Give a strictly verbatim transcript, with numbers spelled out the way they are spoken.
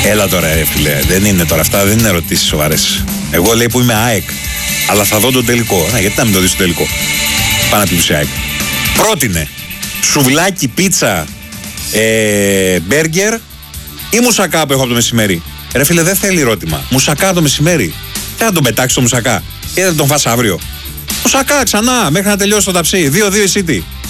Έλα τώρα, ρε φίλε. Δεν είναι τώρα αυτά, δεν είναι ερωτήσεις σοβαρές. Εγώ λέει που είμαι ΑΕΚ. Αλλά θα δω τον τελικό. Να, γιατί να μην το δεις το τελικό. Πάνω από την ΑΕΚ. Πρότεινε σουβλάκι, πίτσα, ε, μπέργκερ ή μουσακά που έχω από το μεσημέρι. Ρε φίλε, δεν θέλει ερώτημα. Μουσακά το μεσημέρι. Τι θα τον πετάξει το μουσακά. Ή θα τον φας αύριο. Μουσακά ξανά μέχρι να τελειώσει το ταψί. δύο δύο η City.